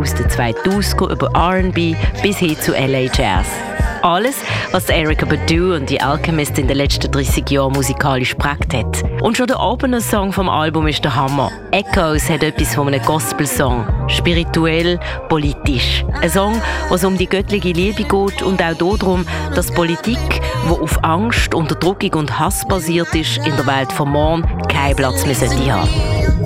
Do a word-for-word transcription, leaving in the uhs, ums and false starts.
aus den zweitausender über R and B bis hin zu L A Jazz. Alles, was Erykah Badu und die Alchemist in den letzten dreißig Jahren musikalisch geprägt hat. Und schon der Opener-Song vom Album ist der Hammer. Echoes hat etwas von einem Gospel-Song. Spirituell, politisch. Ein Song, was um die göttliche Liebe geht und auch darum, dass Politik, die auf Angst, Unterdrückung und Hass basiert ist, in der Welt von morgen keinen Platz mehr haben sollte.